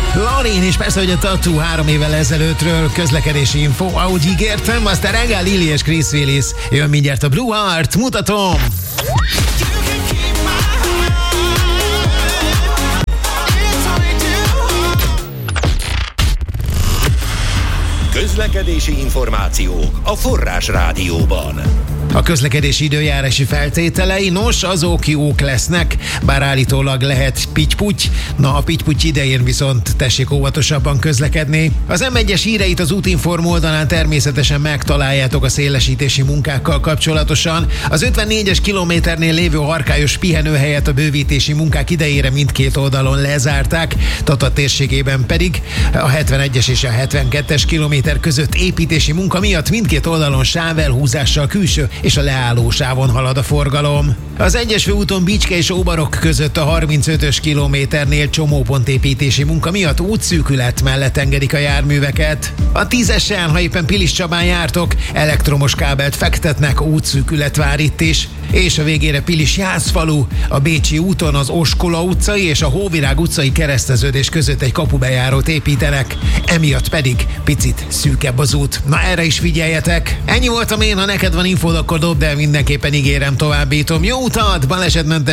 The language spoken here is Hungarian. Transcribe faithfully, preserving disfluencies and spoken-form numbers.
Lorin, és persze, hogy a Tattoo három évvel ezelőttről közlekedési info, ahogy ígértem, aztán reggel Lily és Chris Willis. Jön mindjárt a Blue Heart, mutatom! Közlekedési információk a Forrás Rádióban. A közlekedési időjárási feltételei, nos, azok jók lesznek, bár állítólag lehet pitty-putty. Na, a pitty-putty idején viszont tessék óvatosabban közlekedni. Az em egyes híreit az Útinform oldalán természetesen megtaláljátok a szélesítési munkákkal kapcsolatosan. Az ötvennégyes kilométernél lévő harkályos pihenőhelyet a bővítési munkák idejére mindkét oldalon lezárták, Tata térségében pedig a hetvenegyes és a hetvenkettes kilométer között építési munka miatt mindkét oldalon sávelhúzással külső és a leálló sávon halad a forgalom. Az egyes főúton Bicske és Óbarok között a harmincötös kilométernél csomópontépítési munka miatt útszűkület mellett engedik a járműveket. A tízesen, ha éppen Pilis Csabán jártok, elektromos kábelt fektetnek, útszűkület vár itt is. És a végére Pilis Jászfalu, a Bécsi úton az Oskola utcai és a Hóvirág utcai kereszteződés között egy kapubejárót építenek, emiatt pedig picit szűkebb az út. Na, erre is figyeljetek! Ennyi voltam én, ha neked van infód, akkor dobd el, mindenképpen ígérem, továbbítom. Jó utat, balesetmentes